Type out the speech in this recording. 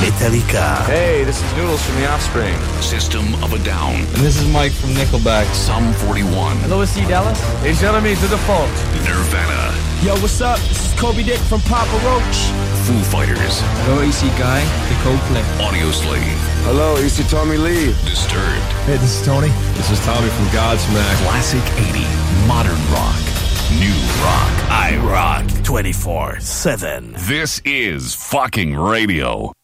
Metallica. Hey, this is Noodles from The Offspring. System of a Down. And this is Mike from Nickelback. Sum 41. Hello, it's C. Dallas. Hey, Jeremy, to the fault. Nirvana. Yo, what's up? This is Kobe Dick from Papa Roach. Foo Fighters. Hello, AC Guy, the Coldplay. Audioslave. Hello, EC Tommy Lee. Disturbed. Hey, this is Tony. This is Tommy from Godsmack. Classic 80. Modern rock. New rock. I rock 24/7. This is fucking radio.